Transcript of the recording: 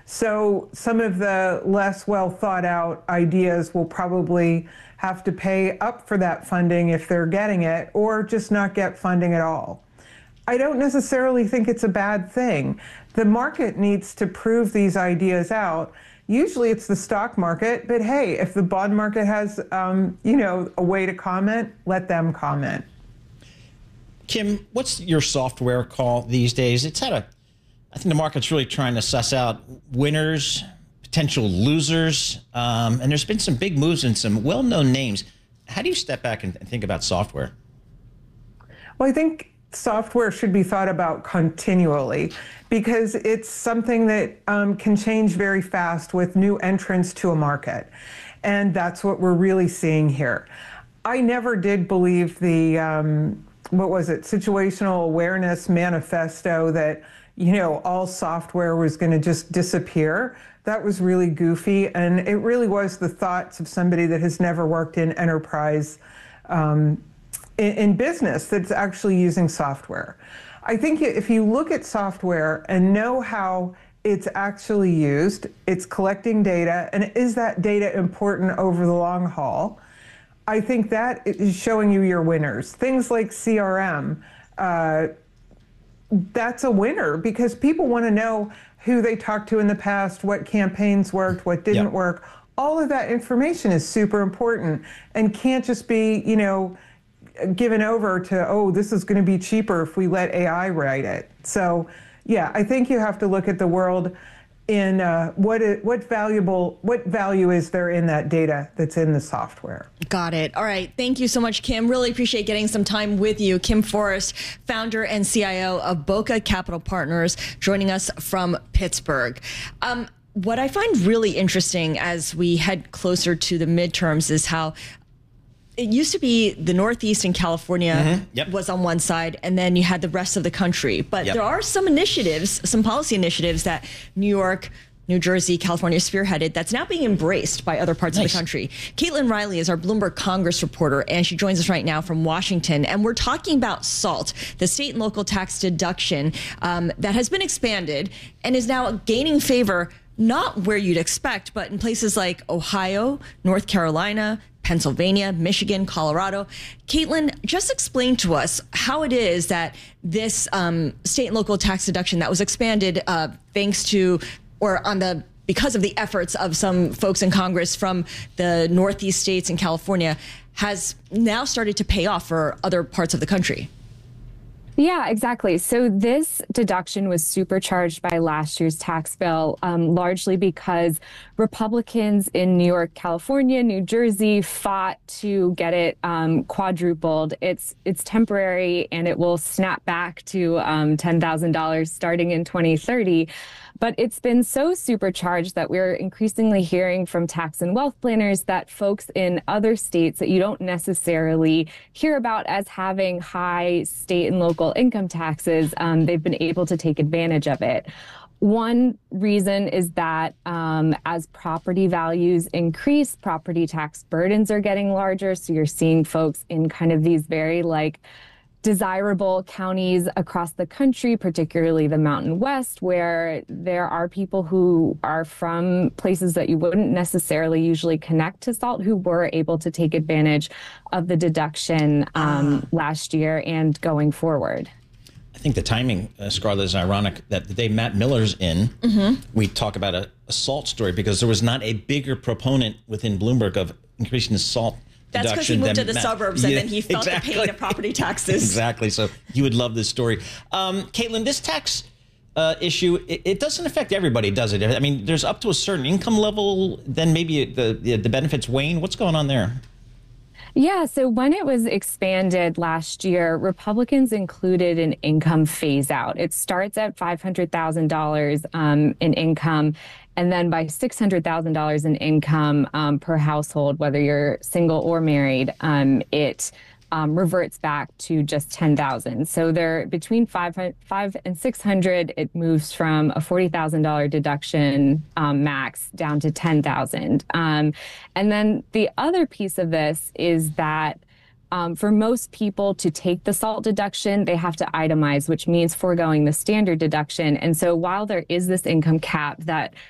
So some of the less well thought out ideas will probably have to pay up for that funding if they're getting it, or just not get funding at all. I don't necessarily think it's a bad thing. The market needs to prove these ideas out. Usually it's the stock market, but hey, if the bond market has, a way to comment, let them comment. Kim, what's your software call these days? I think the market's really trying to suss out winners, potential losers, and there's been some big moves in some well-known names. How do you step back and think about software? Well, I think software should be thought about continually because it's something that can change very fast with new entrants to a market. And that's what we're really seeing here. I never did believe the, situational awareness manifesto that, all software was going to just disappear. That was really goofy. And it really was the thoughts of somebody that has never worked in enterprise in business that's actually using software. I think if you look at software and know how it's actually used, it's collecting data, and is that data important over the long haul? I think that is showing you your winners. Things like CRM, that's a winner because people want to know who they talked to in the past, what campaigns worked, what didn't work. All of that information is super important and can't just be, given over to, oh, this is going to be cheaper if we let AI write it. So, yeah, I think you have to look at the world in what value is there in that data that's in the software. Got it. All right. Thank you so much, Kim. Really appreciate getting some time with you. Kim Forrest, founder and CIO of Boca Capital Partners, joining us from Pittsburgh. What I find really interesting as we head closer to the midterms is how it used to be the Northeast and California was on one side, and then you had the rest of the country. But there are some initiatives, some policy initiatives that New York, New Jersey, California spearheaded that's now being embraced by other parts of the country. Caitlin Riley is our Bloomberg Congress reporter, and she joins us right now from Washington. And we're talking about SALT, the state and local tax deduction that has been expanded and is now gaining favor, not where you'd expect, but in places like Ohio, North Carolina, Pennsylvania, Michigan, Colorado. Caitlin, just explain to us how it is that this state and local tax deduction that was expanded because of the efforts of some folks in Congress from the Northeast states and California has now started to pay off for other parts of the country. Yeah, exactly. So this deduction was supercharged by last year's tax bill, largely because Republicans in New York, California, New Jersey fought to get it quadrupled. It's temporary and it will snap back to $10,000 starting in 2030. But it's been so supercharged that we're increasingly hearing from tax and wealth planners that folks in other states that you don't necessarily hear about as having high state and local income taxes, they've been able to take advantage of it. One reason is that as property values increase, property tax burdens are getting larger. So you're seeing folks in kind of these very desirable counties across the country, particularly the Mountain West, where there are people who are from places that you wouldn't necessarily usually connect to SALT who were able to take advantage of the deduction last year and going forward. I think the timing, Scarlett, is ironic that the day Matt Miller's in, we talk about a SALT story because there was not a bigger proponent within Bloomberg of increasing the SALT. That's because he moved to the suburbs and then he felt the pain of property taxes. Exactly. So you would love this story. Caitlin, this tax issue, it doesn't affect everybody, does it? I mean, there's up to a certain income level, then maybe the benefits wane. What's going on there? Yeah, so when it was expanded last year, Republicans included an income phase out. It starts at $500,000 in income, and then by $600,000 in income per household, whether you're single or married, it reverts back to just $10,000. So they're between $500 and $600. It moves from a $40,000 deduction max down to $10,000. And then the other piece of this is that for most people to take the SALT deduction, they have to itemize, which means foregoing the standard deduction. And so while there is this income cap that